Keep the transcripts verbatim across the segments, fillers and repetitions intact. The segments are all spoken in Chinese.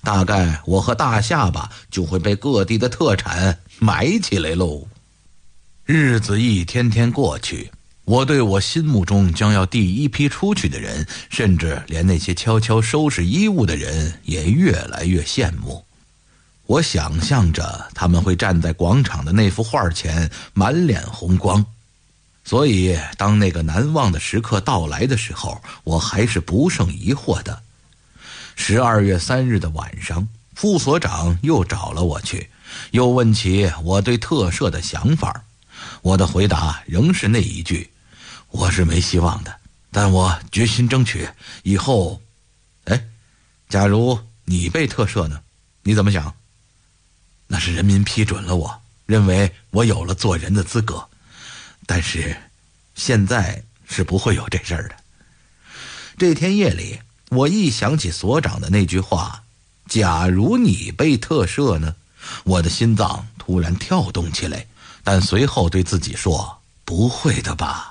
大概我和大下巴就会被各地的特产埋起来喽。日子一天天过去，我对我心目中将要第一批出去的人，甚至连那些悄悄收拾衣物的人也越来越羡慕。我想象着他们会站在广场的那幅画前，满脸红光。所以当那个难忘的时刻到来的时候，我还是不胜疑惑的。十二月三日的晚上，副所长又找了我去，又问起我对特赦的想法。我的回答仍是那一句，我是没希望的，但我决心争取。以后，哎，假如你被特赦呢？你怎么想？那是人民批准了我，认为我有了做人的资格。但是，现在是不会有这事儿的。这天夜里，我一想起所长的那句话，假如你被特赦呢？我的心脏突然跳动起来，但随后对自己说，不会的吧。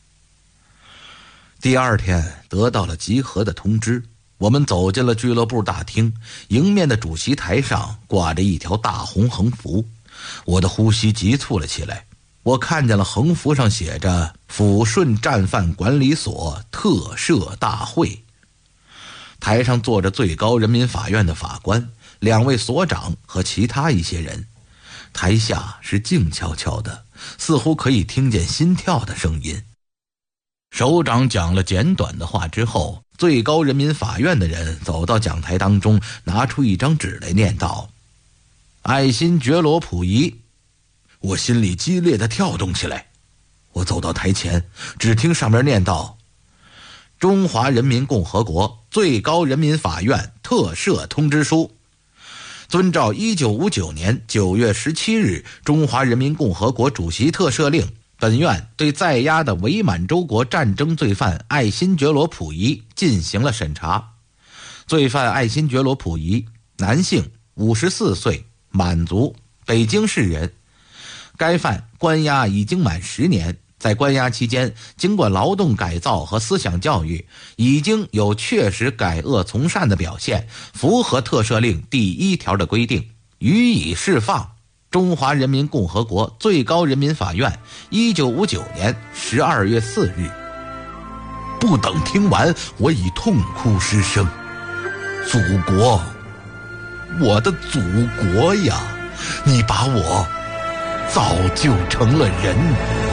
第二天得到了集合的通知，我们走进了俱乐部大厅，迎面的主席台上挂着一条大红横幅。我的呼吸急促了起来，我看见了横幅上写着抚顺战犯管理所特赦大会。台上坐着最高人民法院的法官，两位所长和其他一些人。台下是静悄悄的，似乎可以听见心跳的声音。首长讲了简短的话之后，最高人民法院的人走到讲台当中，拿出一张纸来念道：爱新觉罗溥仪。我心里激烈的跳动起来，我走到台前，只听上面念道：中华人民共和国最高人民法院特赦通知书。遵照一九五九年九月十七日中华人民共和国主席特赦令，本院对在押的伪满洲国战争罪犯爱新觉罗溥仪进行了审查。罪犯爱新觉罗溥仪，男性，五十四岁，满族，北京市人。该犯关押已经满十年，在关押期间，经过劳动改造和思想教育，已经有确实改恶从善的表现，符合特赦令第一条的规定，予以释放。中华人民共和国最高人民法院一九五九年十二月四日。不等听完，我已痛哭失声。祖国，我的祖国呀，你把我造就成了人。